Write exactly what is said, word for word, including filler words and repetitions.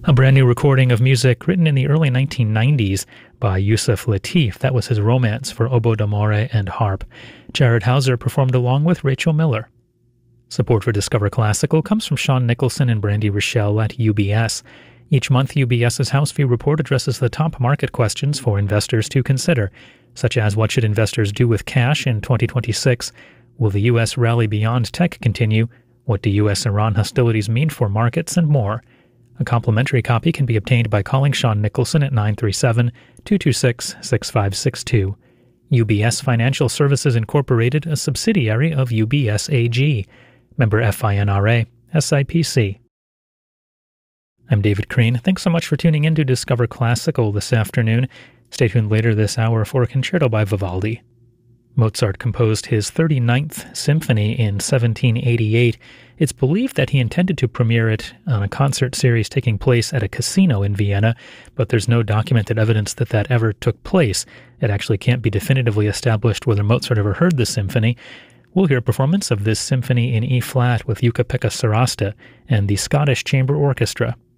A brand new recording of music written in the early nineteen nineties by Yusef Lateef. That was his romance for oboe d'amore and harp. Jared Hauser performed along with Rachel Miller. Support for Discover Classical comes from Sean Nicholson and Brandy Rochelle at U B S. Each month, UBS's House View Report addresses the top market questions for investors to consider, such as what should investors do with cash in twenty twenty-six? Will the U S rally beyond tech continue? What do U S-Iran hostilities mean for markets? And more. A complimentary copy can be obtained by calling Sean Nicholson at nine three seven, two two six, six five six two. U B S Financial Services Incorporated, a subsidiary of U B S A G. Member FINRA, S I P C. I'm David Crean. Thanks so much for tuning in to Discover Classical this afternoon. Stay tuned later this hour for a concerto by Vivaldi. Mozart composed his thirty-ninth symphony in seventeen eighty-eight. It's believed that he intended to premiere it on a concert series taking place at a casino in Vienna, but there's no documented evidence that that ever took place. It actually can't be definitively established whether Mozart ever heard the symphony. We'll hear a performance of this symphony in E-flat with Jukka-Pekka Sarasta and the Scottish Chamber Orchestra.